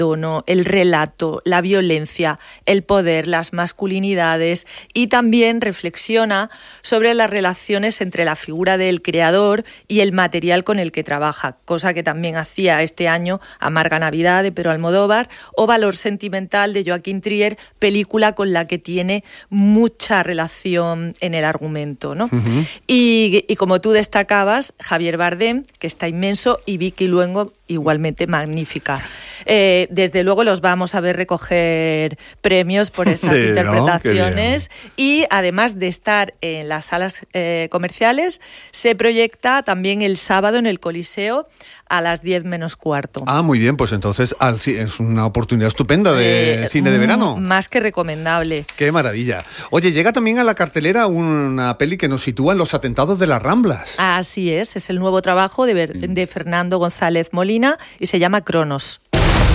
abandono, el relato, la violencia, el poder, las masculinidades, y también reflexiona sobre las relaciones entre la figura del creador y el material con el que trabaja, cosa que también hacía este año Amarga Navidad de Pedro Almodóvar o Valor Sentimental de Joaquín Trier, película con la que tiene mucha relación en el argumento, ¿no? Uh-huh. Y como tú destacabas, Javier Bardem, que está inmenso, y Vicky Luengo, igualmente magnífica. Desde luego los vamos a ver recoger premios por estas interpretaciones, ¿no? Y además de estar en las salas comerciales, se proyecta también el sábado en el Coliseo a las 10 menos cuarto. Ah, muy bien, pues entonces es una oportunidad estupenda de cine de verano. Más que recomendable. ¡Qué maravilla! Oye, llega también a la cartelera una peli que nos sitúa en los atentados de las Ramblas. Así es el nuevo trabajo de Fernando González Molina y se llama Cronos.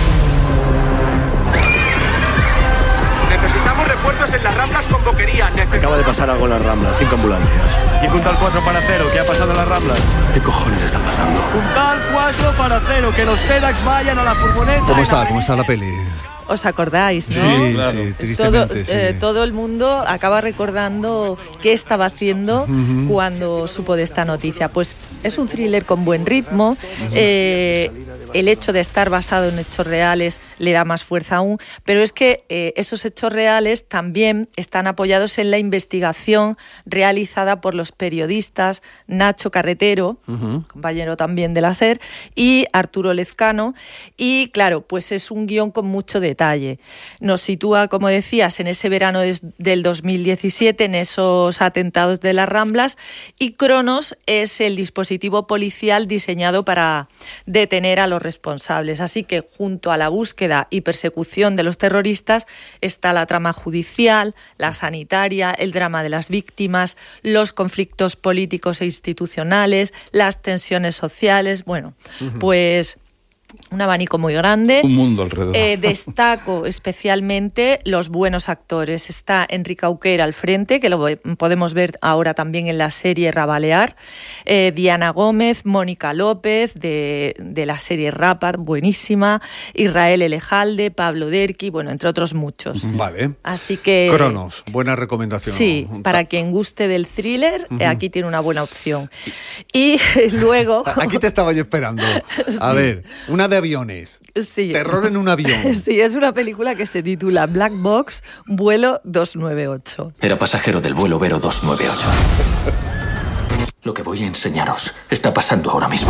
Necesitamos refuerzos en las Ramblas con boquería. Acaba de pasar algo en las Ramblas, 5 ambulancias. Y Puntal 4 para 0, ¿qué ha pasado en las Ramblas? ¿Qué cojones está pasando? Puntal 4 para 0, que los TEDx vayan a la furgoneta. ¿Cómo está la peli? ¿Os acordáis, no? Sí, claro. Sí, tristemente. Todo el mundo acaba recordando qué estaba haciendo cuando supo de esta noticia. Pues es un thriller con buen ritmo. El hecho de estar basado en hechos reales le da más fuerza aún, pero es que esos hechos reales también están apoyados en la investigación realizada por los periodistas Nacho Carretero, compañero también de la SER, y Arturo Lezcano, y claro, pues es un guión con mucho detalle. Nos sitúa, como decías, en ese verano del 2017, en esos atentados de las Ramblas, y Cronos es el dispositivo policial diseñado para detener a los responsables. Así que junto a la búsqueda y persecución de los terroristas está la trama judicial, la sanitaria, el drama de las víctimas, los conflictos políticos e institucionales, las tensiones sociales. Bueno, pues un abanico muy grande. Un mundo alrededor. Destaco especialmente los buenos actores. Está Enrique Auquer al frente, que lo podemos ver ahora también en la serie Rabalear. Diana Gómez, Mónica López, de la serie Rapar, buenísima. Israel Elejalde, Pablo Derqui, bueno, entre otros muchos. Vale. Así que Cronos, buena recomendación. Sí, para quien guste del thriller, aquí tiene una buena opción. Y luego... Aquí te estaba yo esperando. A ver, una de aviones. Sí. Terror en un avión. Sí, es una película que se titula Black Box, vuelo 298. Era pasajero del vuelo Vero 298. Lo que voy a enseñaros está pasando ahora mismo.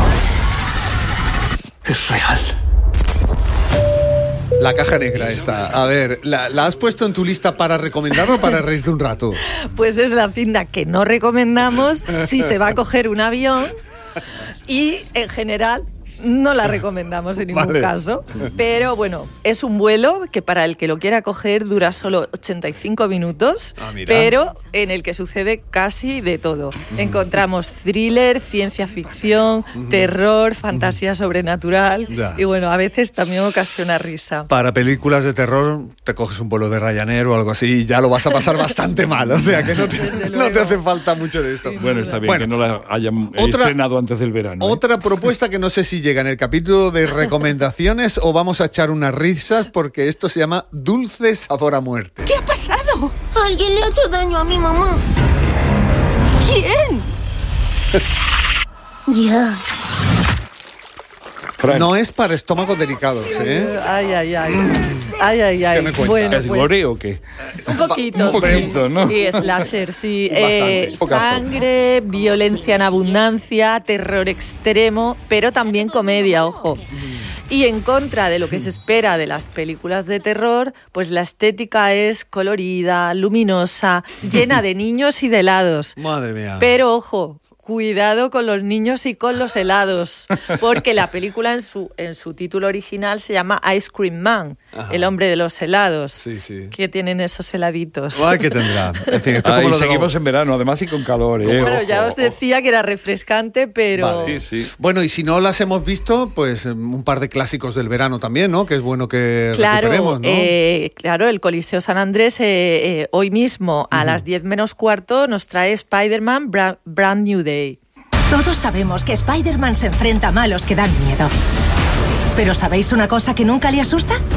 Es real. La caja negra esta. A ver, ¿la has puesto en tu lista para recomendarlo o para reírte un rato? Pues es la cinta que no recomendamos si se va a coger un avión y, en general, no la recomendamos en ningún caso, pero bueno, es un vuelo que para el que lo quiera coger dura solo 85 minutos, pero en el que sucede casi de todo. Encontramos thriller, ciencia ficción, terror, fantasía sobrenatural y bueno, a veces también ocasiona risa. Para películas de terror te coges un vuelo de Ryanair o algo así y ya lo vas a pasar bastante mal, o sea que no te hace falta mucho de esto. Bueno, está bien que no la hayan estrenado antes del verano. Otra propuesta que no sé si llega en el capítulo de recomendaciones o vamos a echar unas risas porque esto se llama Dulce Sabor a Muerte. ¿Qué ha pasado? Alguien le ha hecho daño a mi mamá. ¿Quién? Dios. Frank. No es para estómagos delicados, ¿eh? Ay. ¿Qué me cuentas? Bueno, ¿Es gore o qué? Un poquito, ¿no? Sí, slasher, sí. Sangre, violencia en abundancia, terror extremo, pero también comedia, ojo. Y en contra de lo que se espera de las películas de terror, pues la estética es colorida, luminosa, llena de niños y de helados. Madre mía. Pero ojo, cuidado con los niños y con los helados, porque la película en su título original se llama Ice Cream Man, el hombre de los helados. Sí. ¿Qué tienen esos heladitos? Ay, ¿qué tendrá? En fin, esto como seguimos en verano, además y con calor. Bueno, ya os decía que era refrescante, pero... Vale. Sí. Bueno, y si no las hemos visto, pues un par de clásicos del verano también, ¿no? Que es bueno que recuperemos, ¿no? Claro, el Coliseo San Andrés hoy mismo a las 10 menos cuarto nos trae Spider-Man Brand New Day. Todos sabemos que Spider-Man se enfrenta a malos que dan miedo. Pero ¿sabéis una cosa que nunca le asusta?